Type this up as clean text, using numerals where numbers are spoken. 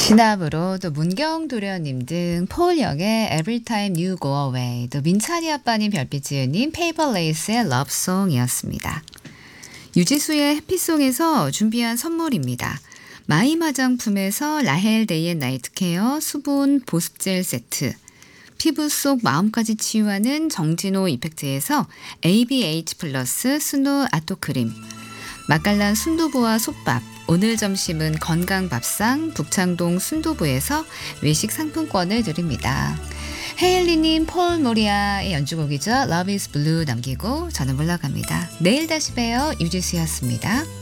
진압으로 또 문경도련님 등 폴영의 Every Time You Go Away, 또 민찬이 아빠님 별빛지은님 페이퍼레이스의 러브송이었습니다. 유지수의 해피송에서 준비한 선물입니다. 마임 화장품에서 라헬 데이 앤 나이트 케어 수분 보습젤 세트, 피부 속 마음까지 치유하는 정진호 이펙트에서 ABH 플러스 스누 아토크림, 맛깔난 순두부와 솥밥, 오늘 점심은 건강밥상 북창동 순두부에서 외식 상품권을 드립니다. 헤일리님 폴 모리아의 연주곡이죠. Love is Blue 남기고 저는 물러갑니다. 내일 다시 봬요. 유지수였습니다.